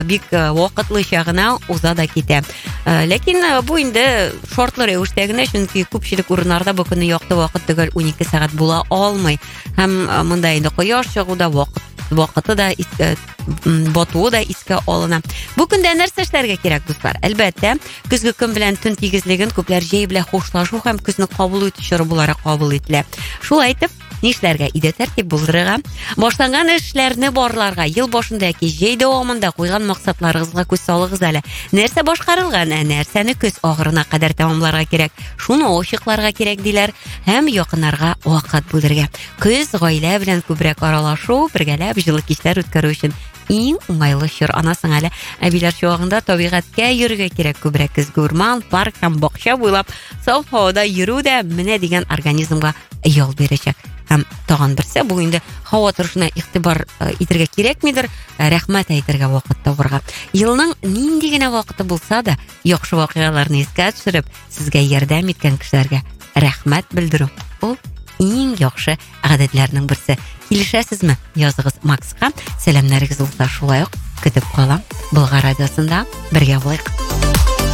бик вакытлыча гына уза да китә. Ләкин бу инде шартлы рәвештә генә, чөнки күпчелек урыннарда бу көнне якты вакыт түгел 12 сәгать була алмый. Һәм монда инде кояш чыгуда вакыты да батуы да искә алына. Бу көндә нәрсә эшләргә кирәк, дуслар? Әлбәттә, көзге көн белән төн тигезлеген күпләр җәй белән хушлашу һәм көзне кабул итү чоры буларак кабул ителә. Шулай итеп, нишләргә? Иде тәртип булдырырга, башланган эшләрне барларга, ел башында яки җәй дәвамында куйган максатларыгызга күз салыгыз әле. Нәрсә башкарылган, нәрсәне көз ахырына кадәр тәмамларга кирәк, шуны ачыкларга кирәк диләр һәм якыннарга вакыт бүлдерергә. Көз гаилә белән күбрәк аралашу, бергәләп җылы кичләр үткәрү өчен иң уңайлы чор. Анасың әле әбиләр чуагында табигатькә йөрергә кирәк күбрәк. Көзге урман, парк һәм бакча буйлап саф һавада йөрү дә менә дигән организмга ял бирәчәк. Һәм тагын берсе, бу инде һава торышына игътибар итәргә кирәкмидер, рәхмәт әйтергә вакыт табырга. Елның нинди генә вакыты булса да, яхшы вакыйгаларны искә төшереп, сезгә ярдәм иткән кешеләргә рәхмәт белдерү. Ул иң яхшы гадәтләрнең берсе. Килешәсезме? Языгыз Макска. Сәламнарыгыз булса, шулай ук көтеп калам. Болгар радиосында бергә булыйк.